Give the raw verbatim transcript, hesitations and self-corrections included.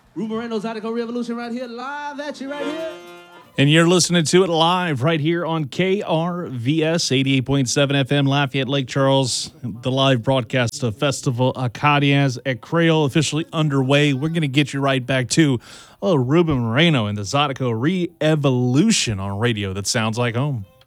Ruben Moreno, Zydeco Revolution right here, live at you right here. And you're listening to it live right here on K R V S eighty-eight point seven F M, Lafayette, Lake Charles. The live broadcast of Festival Acadias at Creole officially underway. We're going to get you right back to oh, Ruben Moreno and the Zydeco Re-Evolution on radio that sounds like home.